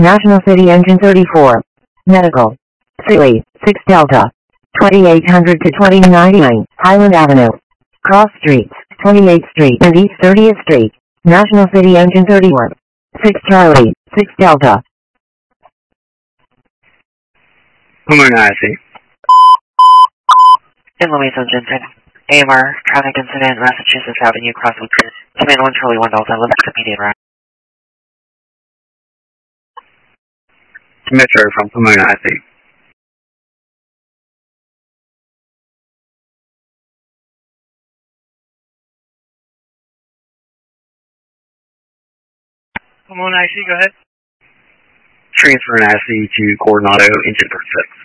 National City Engine 34. Medical. Philly, 6 Delta. 2800 to 2099, Highland Avenue. Cross Streets, 28th Street and East 30th Street. National City Engine 31. 6 Charlie, 6 Delta. Pomona IC. In Louise Engine 10. AMR, traffic incident, Massachusetts Avenue, Crosswood. Command 1 Charlie 1 Delta, let's get median route. Metro from Pomona IC. Pomona IC, go ahead. Transfer an IC to Coronado, engine for 6.